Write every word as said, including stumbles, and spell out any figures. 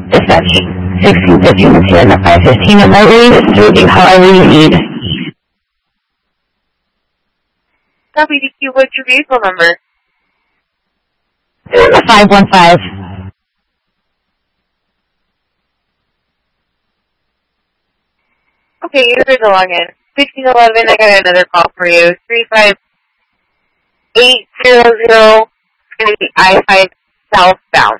Dispatch sixteen fifty and the five fifteen at Marley, moving however you need. Copy D Q, what's your vehicle number? five one five. Okay, here's the login. sixteen eleven, I got another call for you. three five eight zero zero, it's going to be I five southbound.